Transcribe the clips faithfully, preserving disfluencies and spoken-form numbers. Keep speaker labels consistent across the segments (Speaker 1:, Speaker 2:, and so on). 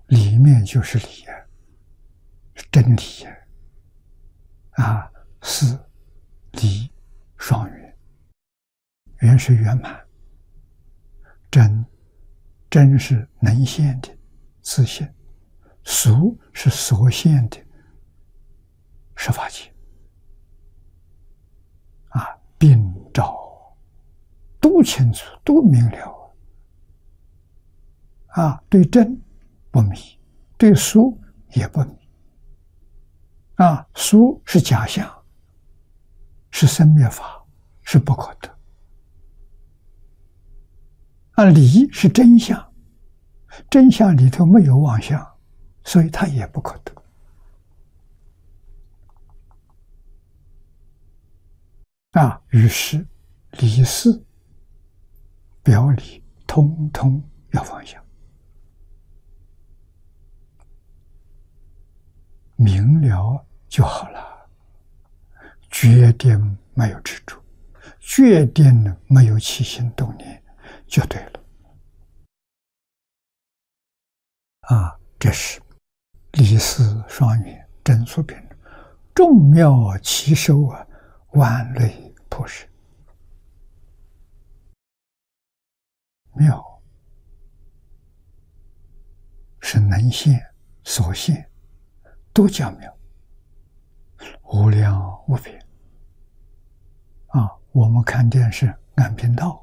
Speaker 1: 里面就是理呀，是真理呀。啊，是理双圆，圆是圆满，真真是能现的自性，俗是所现的十法界。啊，并照都清楚，都明了。啊，对真不迷，对俗也不迷。啊，俗是假象，是生灭法，是不可得。啊，理是真相，真相里头没有妄想，所以它也不可得。啊，于是理事表里通通要放下，明了就好了，决定没有执着，决定没有起心动念，就对了。啊，这是理事双圆，真俗平等，众妙齐收啊，万类普施。妙是能现所现，都叫妙，无量无边。啊，我们看电视按频道，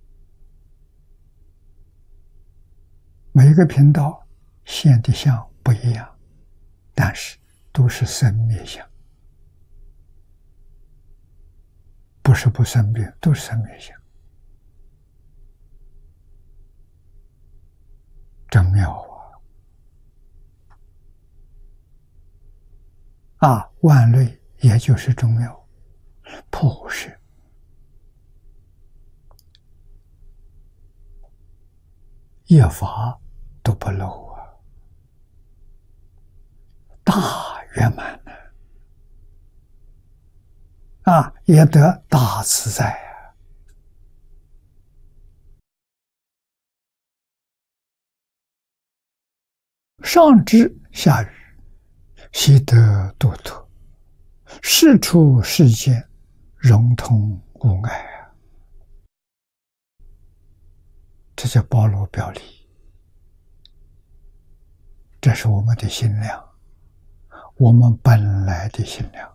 Speaker 1: 每个频道现的相不一样，但是都是生灭相，不是不生灭，都是生灭相。真妙啊！啊，万类也就是众妙，普施。一法都不漏啊，大圆满呢！啊，也得大自在啊！上知下愚，悉得度脱，事出世间，融通无碍啊！这叫包罗表里，这是我们的心量，我们本来的心量，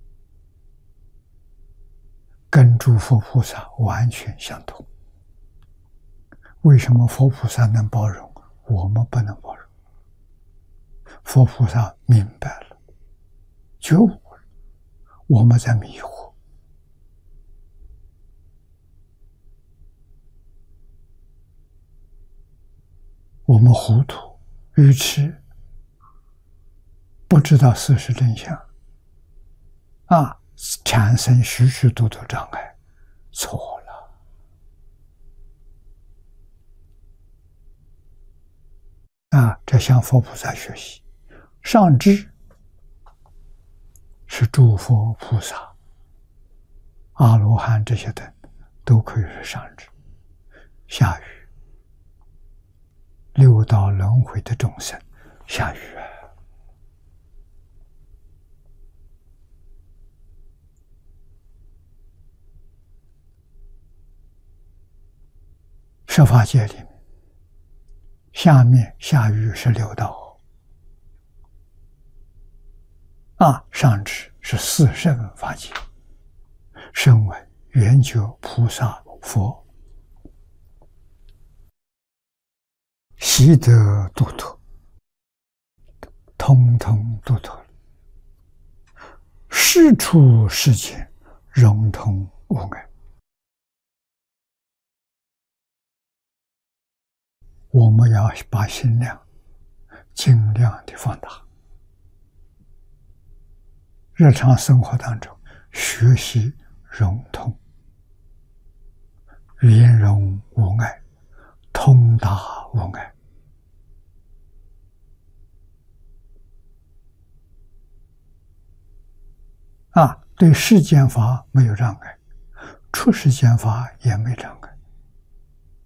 Speaker 1: 跟诸佛菩萨完全相同。为什么佛菩萨能包容，我们不能包容？佛菩萨明白了，觉悟了，我们在迷惑。我们糊涂愚痴，不知道事实真相，啊，产生许许多多障碍，错了。啊，这向佛菩萨学习。上知是诸佛菩萨、阿罗汉这些等都可以是上知，下愚六道轮回的众生，下愚啊！十法界里面，下面下愚是六道。啊，上知是四圣法界，声闻、缘觉、菩萨、佛，悉得度脱，通通度脱了，事出世间，融通无碍。我们要把心量尽量的放大，日常生活当中学习融通，圆融无碍，通达无碍。啊，对世间法没有障碍，出世间法也没障碍。